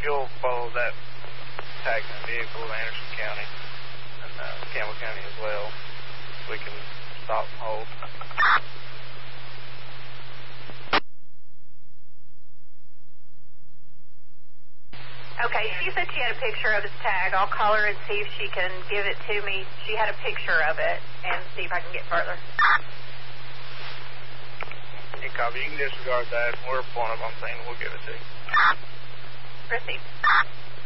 you'll follow that tag in the vehicle in Anderson County and Campbell County as well, we can stop and hold. Okay, she said she had a picture of his tag. I'll call her and see if she can give it to me. She had a picture of it and see if I can get further. You copy. You can disregard that. We're pulling up on thing. We'll give it to you. Proceed.